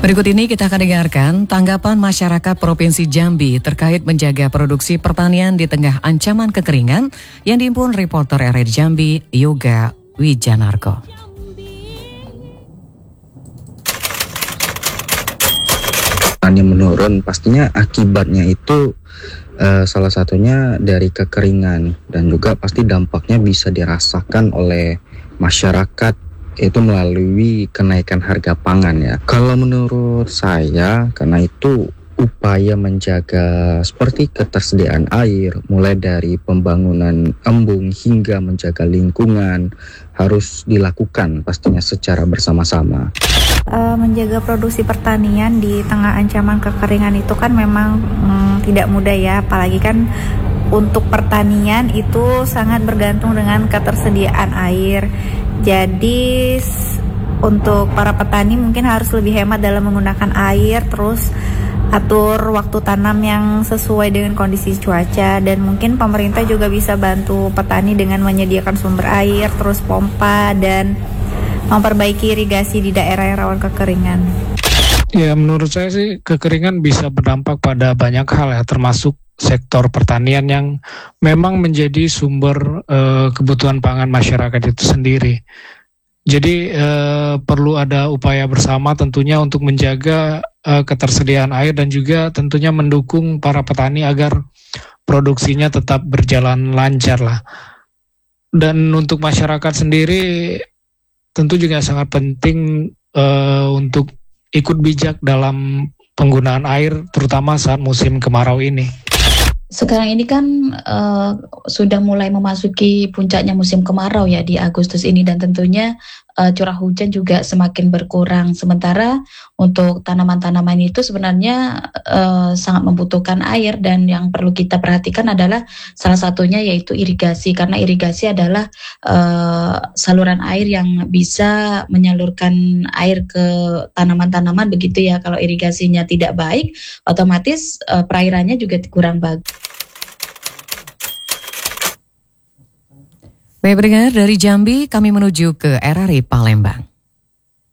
Berikut ini kita akan dengarkan tanggapan masyarakat Provinsi Jambi terkait menjaga produksi pertanian di tengah ancaman kekeringan yang dihimpun reporter RRI Jambi, Yoga Wijanarko. Yang menurun pastinya akibatnya itu salah satunya dari kekeringan, dan juga pasti dampaknya bisa dirasakan oleh masyarakat itu melalui kenaikan harga pangan ya. Kalau menurut saya, karena itu upaya menjaga seperti ketersediaan air, mulai dari pembangunan embung hingga menjaga lingkungan harus dilakukan pastinya secara bersama-sama. Menjaga produksi pertanian di tengah ancaman kekeringan itu kan memang tidak mudah ya, apalagi kan untuk pertanian itu sangat bergantung dengan ketersediaan air. Jadi untuk para petani mungkin harus lebih hemat dalam menggunakan air, terus atur waktu tanam yang sesuai dengan kondisi cuaca, dan mungkin pemerintah juga bisa bantu petani dengan menyediakan sumber air, terus pompa, dan memperbaiki irigasi di daerah yang rawan kekeringan. Ya, menurut saya sih kekeringan bisa berdampak pada banyak hal ya, termasuk sektor pertanian yang memang menjadi sumber kebutuhan pangan masyarakat itu sendiri. Jadi perlu ada upaya bersama tentunya untuk menjaga ketersediaan air dan juga tentunya mendukung para petani agar produksinya tetap berjalan lancar lah. Dan untuk masyarakat sendiri tentu juga sangat penting untuk ikut bijak dalam penggunaan air, terutama saat musim kemarau ini. Sekarang ini kan sudah mulai memasuki puncaknya musim kemarau ya di Agustus ini, dan tentunya curah hujan juga semakin berkurang. Sementara untuk tanaman-tanaman itu sebenarnya sangat membutuhkan air, dan yang perlu kita perhatikan adalah salah satunya yaitu irigasi, karena irigasi adalah saluran air yang bisa menyalurkan air ke tanaman-tanaman begitu ya. Kalau irigasinya tidak baik, otomatis perairannya juga kurang bagus. Baik pendengar, dari Jambi kami menuju ke RRI Palembang.